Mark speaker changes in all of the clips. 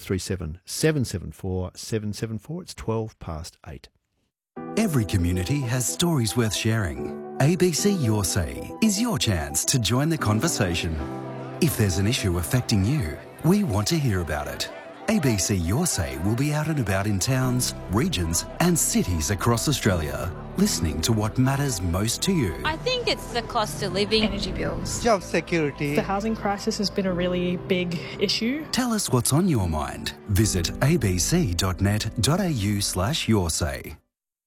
Speaker 1: 0437 774 774. It's 8:12.
Speaker 2: Every community has stories worth sharing. ABC Your Say is your chance to join the conversation. If there's an issue affecting you, we want to hear about it. ABC Your Say will be out and about in towns, regions and cities across Australia, listening to what matters most to you.
Speaker 3: I think it's the cost of living.
Speaker 4: Energy bills.
Speaker 5: Job security.
Speaker 4: The housing crisis has been a really big issue.
Speaker 2: Tell us what's on your mind. Visit abc.net.au/yoursay.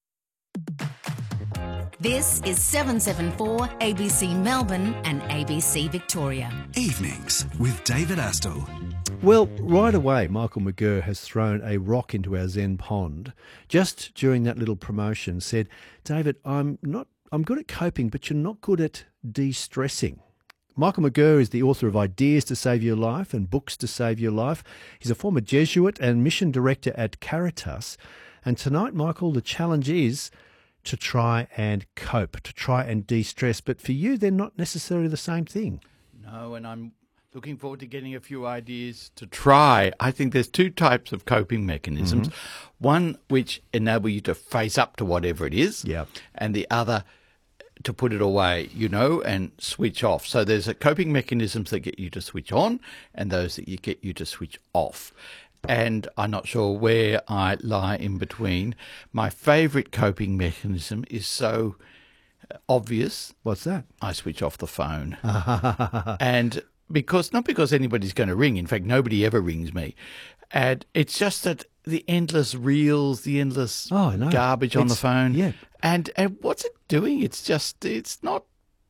Speaker 6: This is 774 ABC Melbourne and ABC Victoria.
Speaker 2: Evenings with David Astle.
Speaker 1: Well, right away, Michael McGurr has thrown a rock into our Zen pond. Just during that little promotion, said, "David, I'm good at coping, but you're not good at de-stressing." Michael McGurr is the author of Ideas to Save Your Life and Books to Save Your Life. He's a former Jesuit and mission director at Caritas. And tonight, Michael, the challenge is to try and cope, to try and de-stress. But for you, they're not necessarily the same thing.
Speaker 7: No, and I'm looking forward to getting a few ideas to try. I think there's two types of coping mechanisms. One which enable you to face up to whatever it is, and the other to put it away, and switch off. So there's coping mechanisms that get you to switch on and those that get you to switch off. And I'm not sure where I lie in between. My favourite coping mechanism is so obvious.
Speaker 1: What's that?
Speaker 7: I switch off the phone. And not because anybody's going to ring. In fact, nobody ever rings me. And it's just that the endless reels, the endless garbage on the phone.
Speaker 1: Yeah.
Speaker 7: And what's it doing? Time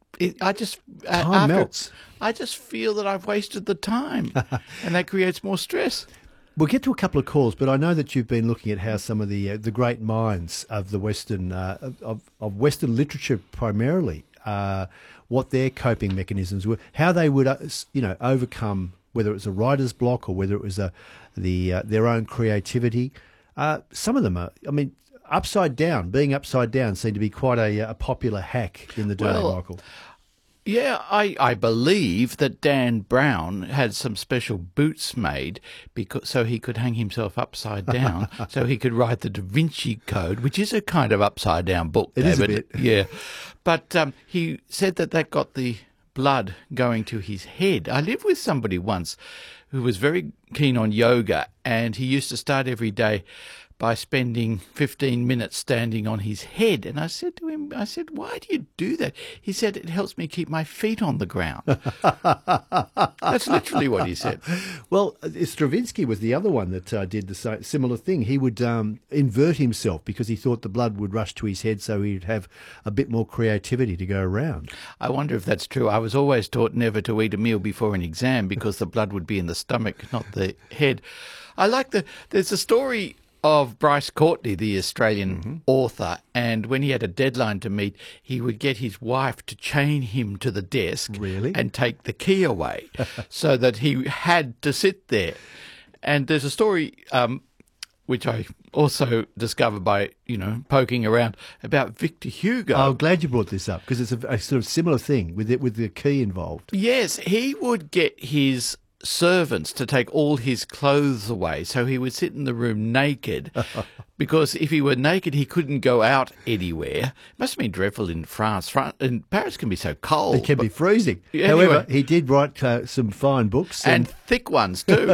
Speaker 1: melts.
Speaker 7: I just feel that I've wasted the time, and that creates more stress.
Speaker 1: We'll get to a couple of calls, but I know that you've been looking at how some of the great minds of the Western of Western literature primarily, what their coping mechanisms were, how they would overcome whether it was a writer's block or whether it was their own creativity. Some of them are, being upside down seemed to be quite a popular hack in the day, Michael.
Speaker 7: Yeah, I believe that Dan Brown had some special boots made so he could hang himself upside down, so he could write the Da Vinci Code, which is a kind of upside down book.
Speaker 1: It is a bit.
Speaker 7: Yeah, but he said that got the blood going to his head. I lived with somebody once who was very keen on yoga, and he used to start every day by spending 15 minutes standing on his head. And I said to him, why do you do that? He said, it helps me keep my feet on the ground. That's literally what he said.
Speaker 1: Well, Stravinsky was the other one that did the similar thing. He would invert himself because he thought the blood would rush to his head so he'd have a bit more creativity to go around.
Speaker 7: I wonder if that's true. I was always taught never to eat a meal before an exam because the blood would be in the stomach, not the head. There's a story of Bryce Courtney, the Australian author, and when he had a deadline to meet, he would get his wife to chain him to the desk and take the key away so that he had to sit there. And there's a story which I also discovered by, poking around, about Victor Hugo.
Speaker 1: I'm glad you brought this up because it's a sort of similar thing with the key involved.
Speaker 7: Yes, he would get his servants to take all his clothes away, so he would sit in the room naked because if he were naked he couldn't go out anywhere. It must have been dreadful in France. And Paris can be so cold.
Speaker 1: It can be freezing.
Speaker 7: Anyway,
Speaker 1: however, he did write some fine books.
Speaker 7: And thick ones too.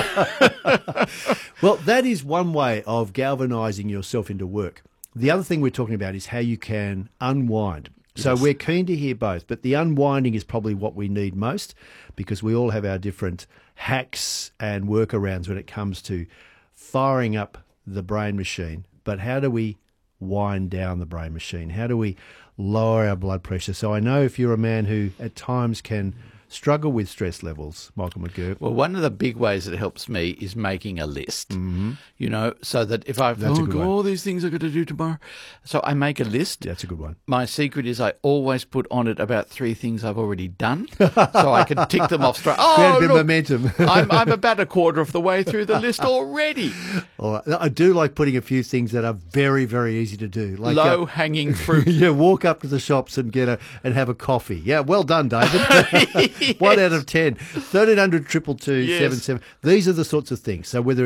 Speaker 1: Well, that is one way of galvanising yourself into work. The other thing we're talking about is how you can unwind. So we're keen to hear both, but the unwinding is probably what we need most because we all have our different hacks and workarounds when it comes to firing up the brain machine. But how do we wind down the brain machine? How do we lower our blood pressure? So I know if you're a man who at times can struggle with stress levels, Michael McGurk.
Speaker 7: Well, one of the big ways that helps me is making a list, so that if I've got all these things I've got to do tomorrow, so I make a list.
Speaker 1: That's a good one.
Speaker 7: My secret is I always put on it about 3 things I've already done, so I can tick them off straight.
Speaker 1: Create a bit of momentum.
Speaker 7: I'm about a quarter of the way through the list already.
Speaker 1: All right. I do like putting a few things that are very, very easy to do. Like
Speaker 7: low-hanging fruit.
Speaker 1: Walk up to the shops and and have a coffee. Yeah, well done, David. 1 out of 10. 1300 222 77. These are the sorts of things. So whether